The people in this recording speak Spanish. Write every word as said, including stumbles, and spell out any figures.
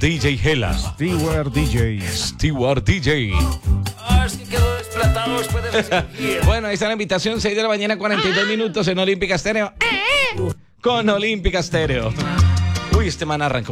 D J Gela. Stewart D J. Stewart D J. Ah, es que quedó desplatado después de la cirugía. Bueno, ahí está la invitación, seis de la mañana, cuarenta y dos minutos en Olímpica Estéreo. Con Olímpica Estéreo. Uy, este man arrancó